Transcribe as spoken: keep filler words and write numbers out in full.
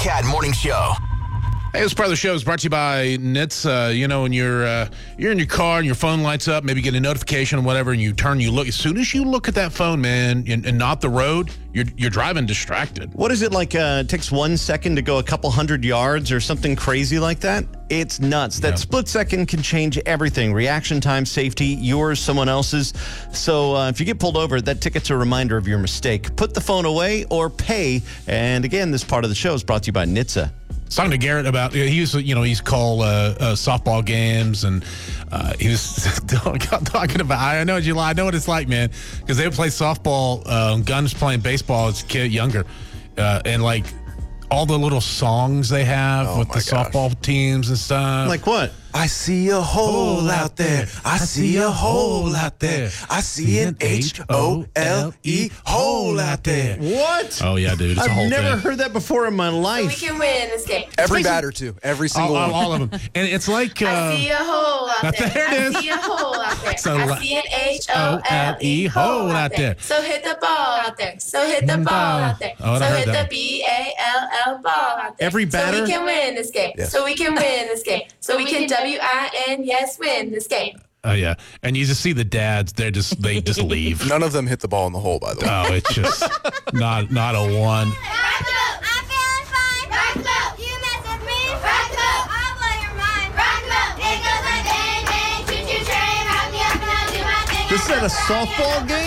Cat Morning Show. Hey, this part of the show is brought to you by N H T S. Uh, you know, when you're uh, you're in your car and your phone lights up, maybe get a notification or whatever, and you turn, you look. As soon as you look at that phone, man, and, and not the road, you're you're driving distracted. What is it like? Uh, it takes one second to go a couple hundred yards or something crazy like that? It's nuts. That Yeah. split second can change everything. Reaction time, safety, yours, someone else's. So uh, if you get pulled over, that ticket's a reminder of your mistake. Put the phone away or pay. And again, this part of the show is brought to you by N H T S. I was talking to Garrett about, he used to, you know, he's call uh, uh, softball games, and uh, he was talking about, I know, July, I know what it's like, man, because they would play softball, uh, Guns playing baseball as a kid, younger, uh, and like all the little songs they have Oh with my the gosh. softball teams and stuff. Like what? I see a hole out there. I see a hole out there. I see an H O L E hole out there. What? Oh, yeah, dude. It's a whole I've never thing. heard that before in my We life. can win this game. Every batter, too. Every single all, all, one. all of them. And it's like... Uh, I see a hole out there. there it is. I see a hole out there. So, I like, see an H O L E hole out there. So hit the ball out there. So hit the Mm, ball ball. out there. Oh, I So heard hit that. the B A L L ball out there. Every batter? So we can win this game. Yes. So we can win this game. So we can W I N, yes, win this game. Oh, yeah. And you just see the dads, they're just, they just leave. None of them hit the ball in the hole, by the way. Oh, it's just not not a one. Rock up, I'm feeling fine. Rock up, you message me. Rock up, I'll blow your mind. Rock up, it goes like bang bang, choo choo train. Rock me up and I'll do my thing. This is at a softball game?